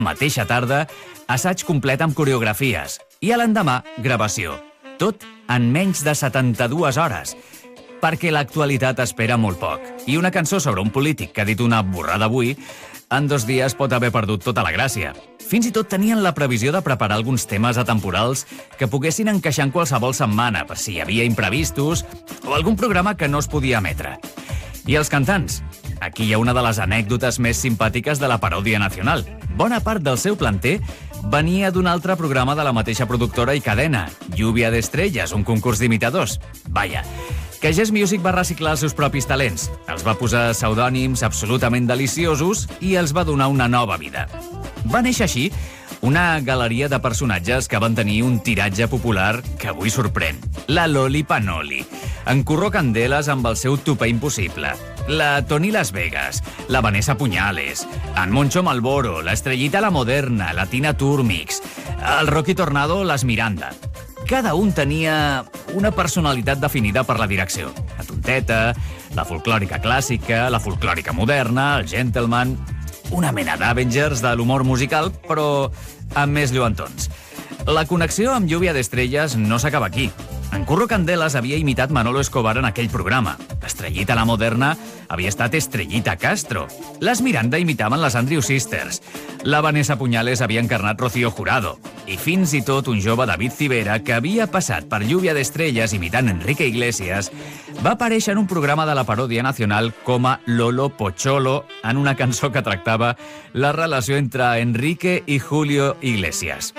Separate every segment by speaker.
Speaker 1: Mateixa tarda, assaig complet amb coreografies. I a l'endemà, gravació. Tot en menys de 72 hores. Perquè l'actualitat espera molt poc. I una cançó sobre un polític que ha dit una borrada avui, en 2 dies pot haver perdut tota la gràcia. Fins i tot tenien la previsió de preparar alguns temes atemporals que poguessin encaixar en qualsevol setmana, per si hi havia imprevistos o algun programa que no es podia emetre. I els cantants? Aquí hi ha una de les anècdotes més simpàtiques de la paròdia nacional. Bona part del seu planter venia d'un altre programa de la mateixa productora i cadena, Lluvia d'Estrelles, un concurs d'imitadors. Vaja, que Yes Music va reciclar els seus propis talents, els va posar pseudònims absolutament deliciosos i els va donar una nova vida. Va néixer així una galeria de personatges que van tenir un tiratge popular que avui sorprèn. La Loli Panoli, en Curro Candelas amb el seu Tupé Impossible, la Toni Las Vegas, la Vanessa Puñales, en Moncho Malboro, la Estrellita La Moderna, la Tina Turmix, el Rocky Tornado, les Miranda. Cada un tenia una personalitat definida per la direcció. La tonteta, la folclòrica clàssica, la folclòrica moderna, el gentleman... Una mena d'Avengers de l'humor musical, però amb més lluentons. La connexió amb Lluvia d'Estrelles no s'acaba aquí. En Curro Candelas havia imitat Manolo Escobar en aquell programa. L'Estrellita La Moderna havia estat Estrellita Castro. Les Miranda imitaven les Andrew Sisters. La Vanessa Puñales havia encarnat Rocío Jurado. I fins i tot un jove David Civera, que havia passat per Lluvia d'Estrelles imitant Enrique Iglesias, va aparèixer en un programa de la paròdia nacional com a Lolo Pocholo en una cançó que tractava la relació entre Enrique i Julio Iglesias.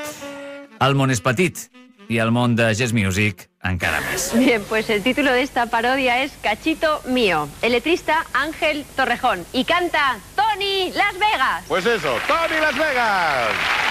Speaker 1: El món és petit y al món de Yes Music encara més.
Speaker 2: Bien, pues el título de esta parodia es Cachito Mío. El letrista Ángel Torrejón. Y canta Toni Las Vegas.
Speaker 3: Pues eso, Toni Las Vegas.